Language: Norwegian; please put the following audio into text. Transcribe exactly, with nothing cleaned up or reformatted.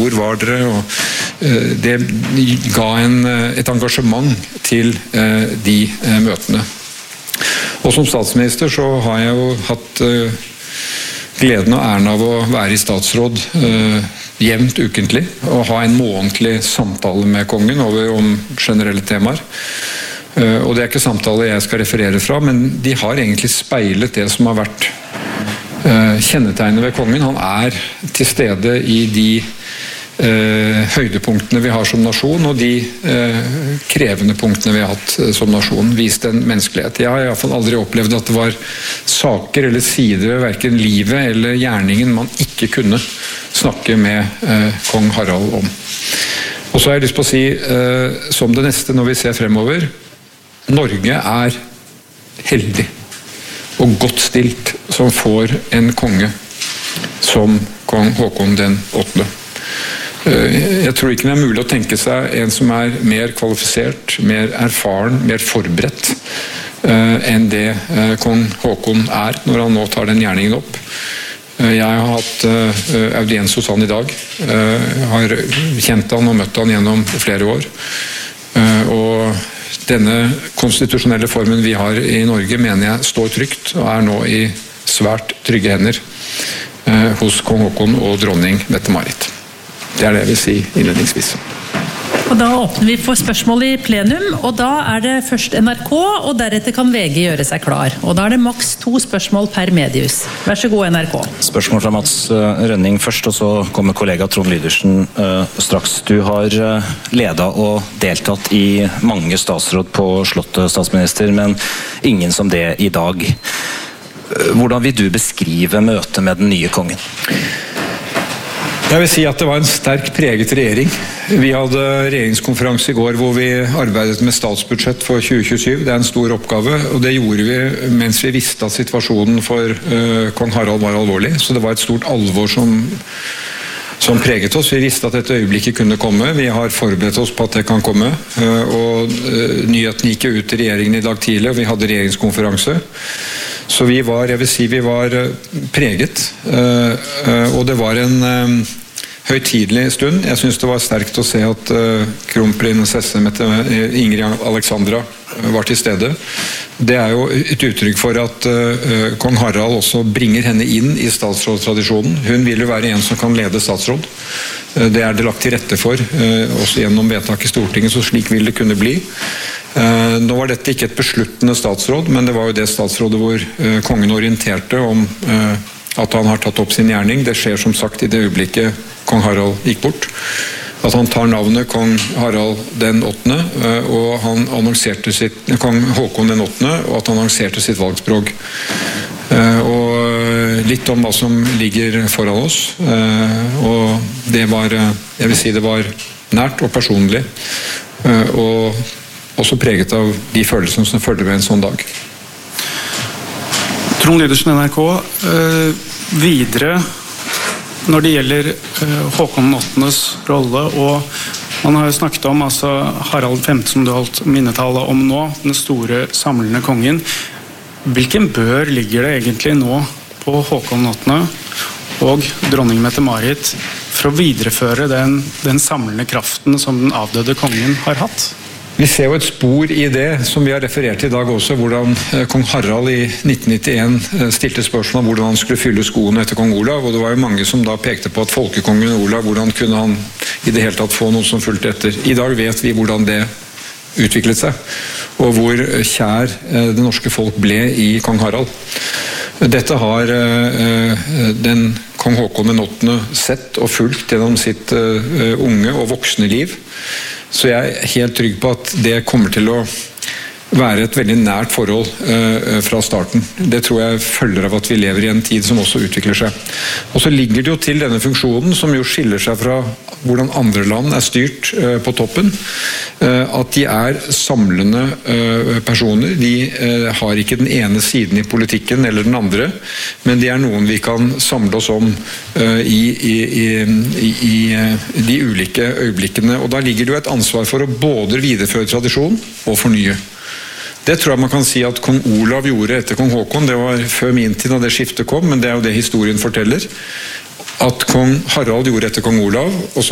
hvor var dere? Og uh, det ga en, et engasjement til uh, de uh, møtene. Og som statsminister så har jeg jo hatt uh, gleden og æren av å være i statsråd uh, jevnt ukentlig, og ha en månedlig samtale med kongen over om generelle temaer. Uh, og det er ikke samtaler jeg skal referere fra, men de har egentlig speilet det som har vært uh, kjennetegnet ved kongen. Han er til stede i de uh, høydepunktene vi har som nasjon, og de uh, krevende punktene vi har hatt uh, som nasjon. Vist en menneskelighet. Jeg har i hvert fall aldri opplevd at det var saker eller sider ved hverken livet eller gjerningen man ikke kunne snakke med uh, kong Harald om. Og så har jeg lyst på å si, uh, som det neste når vi ser fremover, Norge er heldig og godt stilt som får en konge som kong Håkon den åttende. Jeg tror ikke det er mulig å tenke seg en som er mer kvalifisert, mer erfaren, mer forberedt enn det kong Håkon er når han nå tar den gjerningen opp. Jeg har hatt audiens hos han i dag, har kjent han og møtt han gjennom flere år, og denne konstitusjonelle formen vi har i Norge mener jeg står trygt og er nå i svært trygge hender eh, hos kong Håkon og dronning Mette-Marit. Det er det jeg vil si innledningsvis. Og da åpner vi for spørsmål i plenum, og da er det først N R K, og deretter kan V G gjøre seg klar. Og da er det maks to spørsmål per medius. Vær så god, N R K. Spørsmål fra Mats Rønning først, og så kommer kollega Trond Lydersen uh, straks. Du har uh, ledet og deltatt i mange statsråd på Slottet, statsminister, men ingen som det i dag. Hvordan vil du beskrive møtet med den nye kongen? Jeg vil si at det var en sterk preget regjering. Vi hadde regjeringskonferanse i går hvor vi arbeidet med statsbudsjett for tjue tjuesyv. Det er en stor oppgave, og det gjorde vi mens vi visste at situasjonen for uh, kong Harald var alvorlig. Så det var et stort alvor som, som preget oss. Vi visste at dette øyeblikket kunne komme. Vi har forberedt oss på at det kan komme. Uh, og uh, nyheten gikk ut til regjeringen i dag tidlig, og vi hadde regjeringskonferanse. Så vi var, jeg vil si, vi var preget, uh, uh, og det var en uh, høytidelig stund. Jeg synes det var sterkt å se at uh, kronprinsesse Ingrid Alexandra uh, var til stede. Det er jo et uttrykk for at uh, kong Harald også bringer henne inn i statsrådstradisjonen. Hun vil jo være en som kan lede statsråd. Uh, det er det lagt til rette for, uh, også gjennom vedtak i Stortinget, så slik vil det kunne bli. Uh, nå var dette ikke et besluttende statsråd, men det var jo det statsrådet hvor uh, kongen orienterte om uh, at han har tatt opp sin gjerning. Det skjer som sagt i det øyeblikket kong Harald gikk bort. At han tar navnet kong Harald den åttende, uh, og han annonserte sitt, kong Håkon den åttende, og at han annonserte sitt valgspråk. Uh, og litt om hva som ligger foran oss, uh, og det var, jeg vil si det var nært og personlig, uh, og også preget av de følelsene som følger med en sånn dag. Trond Lydersen, N R K. Eh, videre, når det gjelder eh, Håkon den åttendes rolle, og man har jo snakket om altså, Harald den femte som du holdt minnetale om nå, den store samlende kongen. Hvilken bør ligger det egentlig nå på Håkon den åttende og dronning Mette-Marit for å videreføre den, den samlende kraften som den avdøde kongen har hatt? Vi ser jo et spor i det som vi har referert i dag også, hvordan kong Harald i nitten nittien stilte spørsmål om hvordan han skulle fylle skoene etter kong Olav, og det var jo mange som da pekte på at folkekongen Olav, hvordan kunne han i det hele tatt få noen som fulgte etter. I dag vet vi hvordan det utviklet seg, og hvor kjær det norske folk ble i kong Harald. Dette har den kong Håkon den åttende sett og fulgt gjennom sitt unge og voksne liv. Så jeg er helt trygg på at det kommer til å være et veldig nært forhold uh, fra starten. Det tror jeg følger av at vi lever i en tid som også utvikler seg. Og så ligger det jo til denne funksjonen som jo skiller seg fra hvordan andre land er styrt uh, på toppen, uh, at de er samlende uh, personer. De uh, har ikke den ene siden i politikken eller den andre, men de er noen vi kan samle oss om uh, i, i, i, i uh, de ulike øyeblikkene. Og da ligger det jo et ansvar for å både videreføre tradisjon og fornye. Det tror jeg man kan si at kong Olav gjorde etter kong Håkon. Det var før min tid da det skiftet kom, men det er jo det historien forteller. At kong Harald gjorde etter kong Olav, og som